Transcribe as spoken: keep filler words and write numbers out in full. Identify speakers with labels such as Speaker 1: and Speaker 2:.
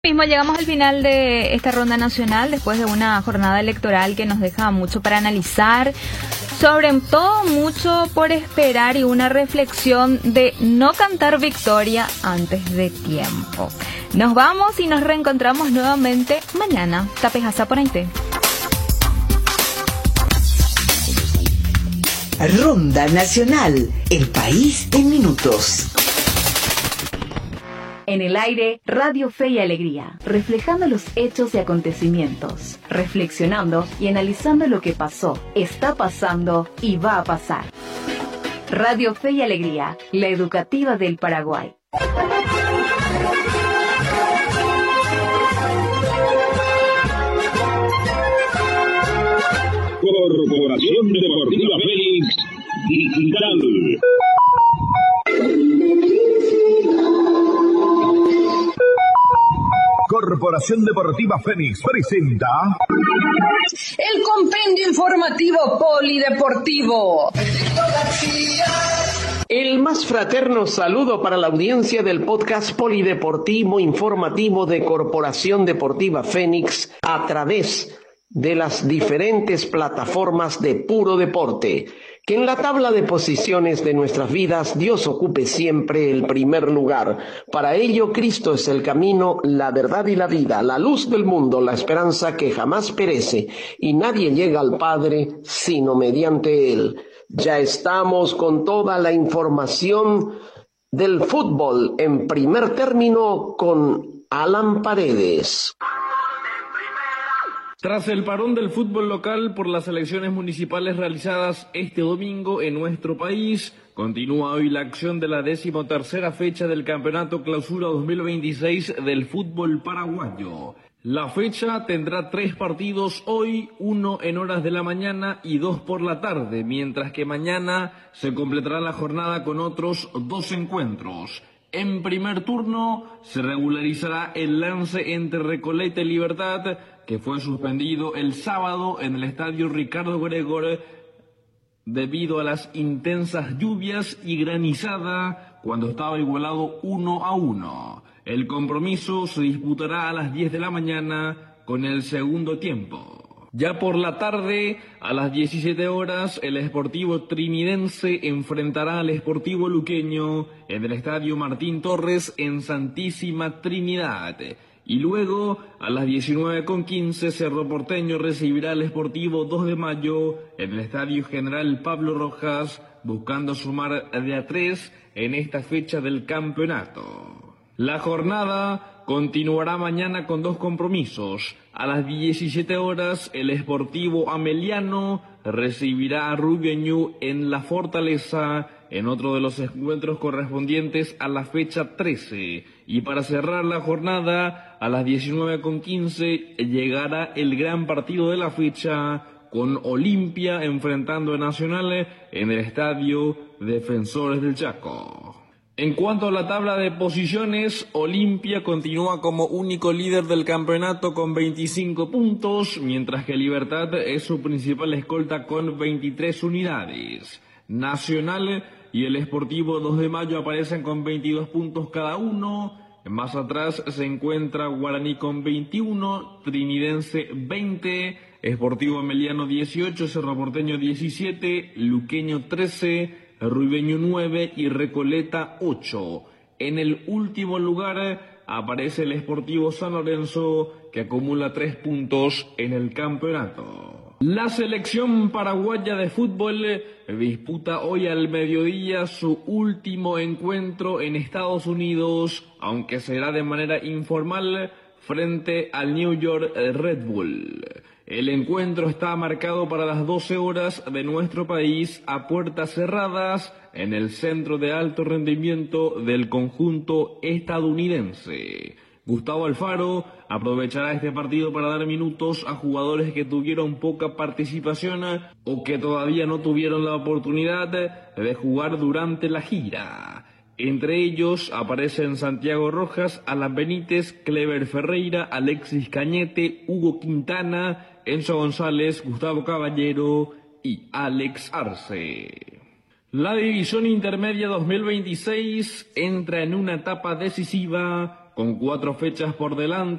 Speaker 1: Mismo llegamos al final de esta ronda nacional después de una jornada electoral que nos deja mucho para analizar, sobre todo mucho por esperar y una reflexión de no cantar victoria antes de tiempo. Nos vamos y nos reencontramos nuevamente mañana. Tapejasa por ahí.
Speaker 2: Ronda Nacional, el país en minutos.
Speaker 3: En el aire, Radio Fe y Alegría, reflejando los hechos y acontecimientos, reflexionando y analizando lo que pasó, está pasando y va a pasar. Radio Fe y Alegría, la educativa del Paraguay.
Speaker 4: Corporación Deportiva Fénix Digital. Corporación Deportiva Fénix presenta
Speaker 5: el compendio informativo polideportivo.
Speaker 6: El más fraterno saludo para la audiencia del podcast polideportivo informativo de Corporación Deportiva Fénix a través de las diferentes plataformas de Puro Deporte. Que en la tabla de posiciones de nuestras vidas Dios ocupe siempre el primer lugar. Para ello Cristo es el camino, la verdad y la vida, la luz del mundo, la esperanza que jamás perece, y nadie llega al Padre sino mediante Él. Ya estamos con toda la información del fútbol en primer término con Alan Paredes.
Speaker 7: Tras el parón del fútbol local por las elecciones municipales realizadas este domingo en nuestro país, continúa hoy la acción de la decimotercera fecha del Campeonato Clausura dos mil veintiséis del fútbol paraguayo. La fecha tendrá tres partidos hoy, uno en horas de la mañana y dos por la tarde, mientras que mañana se completará la jornada con otros dos encuentros. En primer turno se regularizará el lance entre Recoleta y Libertad, que fue suspendido el sábado en el estadio Ricardo Gregor debido a las intensas lluvias y granizada cuando estaba igualado uno a uno. El compromiso se disputará a las diez de la mañana con el segundo tiempo. Ya por la tarde, a las diecisiete horas, el Sportivo Trinidense enfrentará al Sportivo Luqueño en el estadio Martín Torres en Santísima Trinidad. Y luego, a las diecinueve con quince, Cerro Porteño recibirá al Sportivo dos de mayo en el Estadio General Pablo Rojas, buscando sumar de a tres en esta fecha del campeonato. La jornada continuará mañana con dos compromisos. A las diecisiete horas, el Sportivo Ameliano recibirá a Rubio Ñu en La Fortaleza, en otro de los encuentros correspondientes a la fecha trece. Y para cerrar la jornada, a las diecinueve con quince, llegará el gran partido de la fecha, con Olimpia enfrentando a Nacional en el estadio Defensores del Chaco. En cuanto a la tabla de posiciones, Olimpia continúa como único líder del campeonato con veinticinco puntos, mientras que Libertad es su principal escolta con veintitrés unidades. Nacional y el Sportivo dos de mayo aparecen con veintidós puntos cada uno. Más atrás se encuentra Guaraní con veintiuno, Trinidense veinte, Sportivo Ameliano dieciocho, Cerro Porteño diecisiete, Luqueño trece, Ruibeño nueve y Recoleta ocho. En el último lugar aparece el Sportivo San Lorenzo, que acumula tres puntos en el campeonato. La selección paraguaya de fútbol disputa hoy al mediodía su último encuentro en Estados Unidos, aunque será de manera informal frente al New York Red Bull. El encuentro está marcado para las doce horas de nuestro país a puertas cerradas en el centro de alto rendimiento del conjunto estadounidense. Gustavo Alfaro aprovechará este partido para dar minutos a jugadores que tuvieron poca participación o que todavía no tuvieron la oportunidad de jugar durante la gira. Entre ellos aparecen Santiago Rojas, Alan Benítez, Clever Ferreira, Alexis Cañete, Hugo Quintana, Enzo González, Gustavo Caballero y Alex Arce. La división intermedia dos mil veintiséis entra en una etapa decisiva con cuatro fechas por delante.